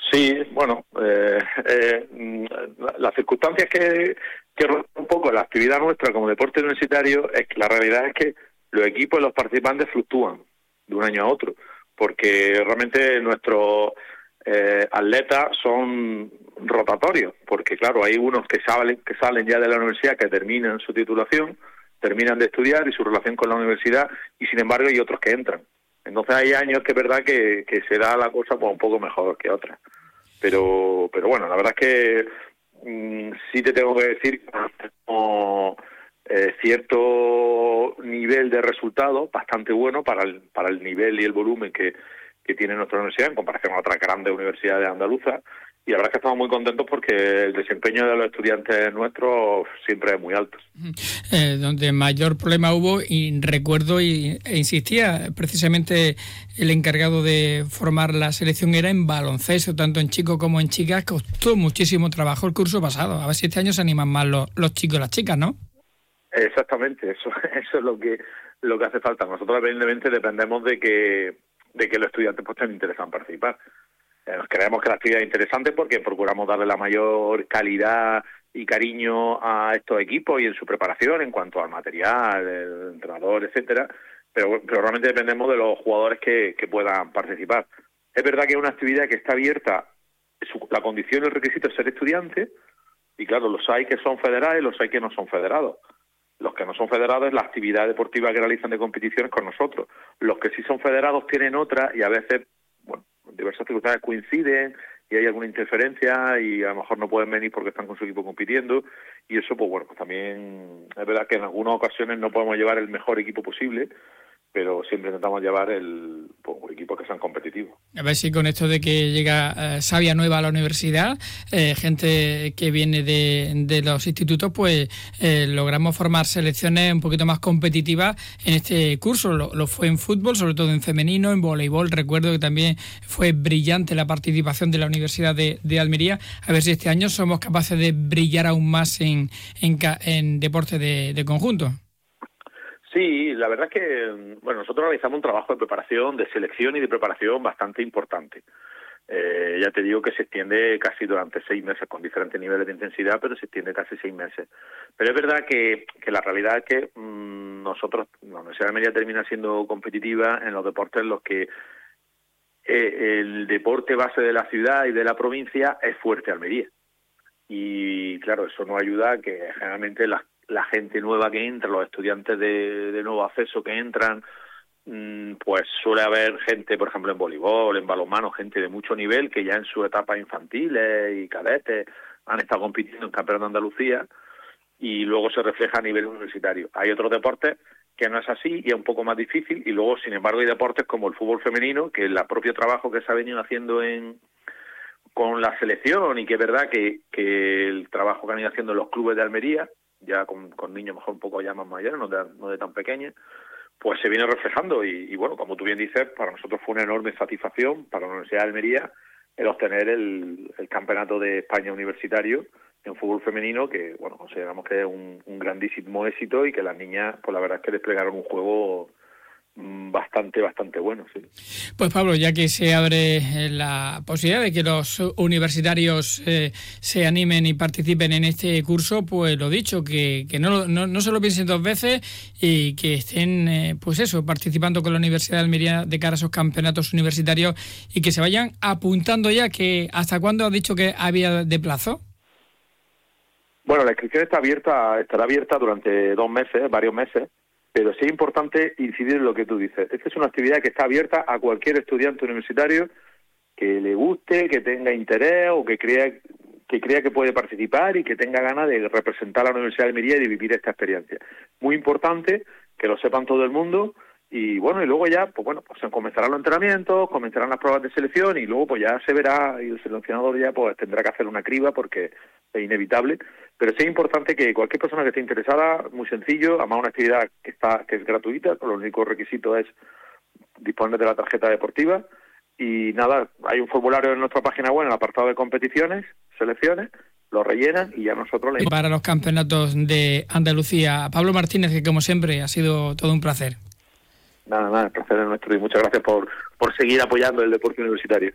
Sí, bueno, las circunstancias que rodean un poco la actividad nuestra como deporte universitario es que la realidad es que los equipos y los participantes fluctúan de un año a otro, porque realmente nuestros atletas son rotatorios, porque claro, hay unos que salen ya de la universidad, que terminan su titulación, terminan de estudiar y su relación con la universidad, y sin embargo hay otros que entran. Entonces hay años que es verdad que se da la cosa pues un poco mejor que otras. Pero bueno, la verdad es que sí te tengo que decir que tenemos cierto nivel de resultados bastante bueno para el nivel y el volumen que tiene nuestra universidad en comparación a otras grandes universidades andaluzas. Y la verdad es que estamos muy contentos porque el desempeño de los estudiantes nuestros siempre es muy alto. Donde mayor problema hubo, y recuerdo e insistía, precisamente el encargado de formar la selección era en baloncesto, tanto en chicos como en chicas. Costó muchísimo trabajo el curso pasado. A ver si este año se animan más los chicos y las chicas, ¿no? Exactamente, eso es lo que hace falta. Nosotros evidentemente dependemos de que los estudiantes pues estén interesados en participar. Creemos que la actividad es interesante porque procuramos darle la mayor calidad y cariño a estos equipos y en su preparación en cuanto al material, el entrenador, etcétera, pero realmente dependemos de los jugadores que puedan participar. Es verdad que es una actividad que está abierta, la condición y el requisito es ser estudiante, y claro, los hay que son federados y los hay que no son federados. Los que no son federados es la actividad deportiva que realizan de competiciones con nosotros. Los que sí son federados tienen otra y a veces, bueno, diversas circunstancias coinciden y hay alguna interferencia y a lo mejor no pueden venir porque están con su equipo compitiendo, y eso pues bueno, pues también es verdad que en algunas ocasiones no podemos llevar el mejor equipo posible, pero siempre intentamos llevar equipos que sean competitivos. A ver si con esto de que llega savia nueva a la universidad, gente que viene de los institutos, pues logramos formar selecciones un poquito más competitivas en este curso. Lo fue en fútbol, sobre todo en femenino, en voleibol. Recuerdo que también fue brillante la participación de la Universidad de Almería. A ver si este año somos capaces de brillar aún más en deporte de conjunto. Sí, la verdad es que bueno, nosotros realizamos un trabajo de preparación, de selección y de preparación bastante importante. Ya te digo que se extiende casi durante 6 meses, con diferentes niveles de intensidad, pero se extiende casi 6 meses. Pero es verdad que la realidad es que nosotros, la Universidad de Almería termina siendo competitiva en los deportes en los que el deporte base de la ciudad y de la provincia es fuerte Almería. Y claro, eso nos ayuda a que generalmente la gente nueva que entra, los estudiantes de nuevo acceso que entran, pues suele haber gente, por ejemplo, en voleibol, en balonmano, gente de mucho nivel que ya en sus etapas infantiles y cadetes han estado compitiendo en Campeonato de Andalucía y luego se refleja a nivel universitario. Hay otros deportes que no es así y es un poco más difícil, y luego, sin embargo, hay deportes como el fútbol femenino, que el propio trabajo que se ha venido haciendo con la selección, y que es verdad que el trabajo que han ido haciendo en los clubes de Almería, ya con niños mejor un poco ya más mayores, no de tan pequeños, pues se viene reflejando y bueno, como tú bien dices, para nosotros fue una enorme satisfacción para la Universidad de Almería el obtener el Campeonato de España Universitario en fútbol femenino, que bueno, consideramos que es un grandísimo éxito y que las niñas, pues la verdad es que desplegaron un juego bastante bueno, sí. Pues Pablo, ya que se abre la posibilidad de que los universitarios se animen y participen en este curso, pues lo dicho, que no se lo piensen 2 veces y que estén, pues eso, participando con la Universidad de Almería de cara a esos campeonatos universitarios, y que se vayan apuntando ya. Que ¿hasta cuándo has dicho que había de plazo? Bueno, la inscripción estará abierta durante 2 meses, varios meses. Pero sí es importante incidir en lo que tú dices. Esta es una actividad que está abierta a cualquier estudiante universitario que le guste, que tenga interés o que crea que puede participar y que tenga ganas de representar a la Universidad de Almería y de vivir esta experiencia. Muy importante que lo sepan todo el mundo, y bueno, y luego ya, pues se comenzarán los entrenamientos, comenzarán las pruebas de selección y luego pues ya se verá, y el seleccionador ya pues tendrá que hacer una criba porque es inevitable. Pero sí es importante que cualquier persona que esté interesada, muy sencillo, además una actividad que es gratuita, lo único requisito es disponer de la tarjeta deportiva, y nada, hay un formulario en nuestra página web en el apartado de competiciones, selecciones, lo rellenan y ya nosotros le... Para los campeonatos de Andalucía. Pablo Martínez, que como siempre ha sido todo un placer. Nada, el placer es nuestro y muchas gracias por seguir apoyando el deporte universitario.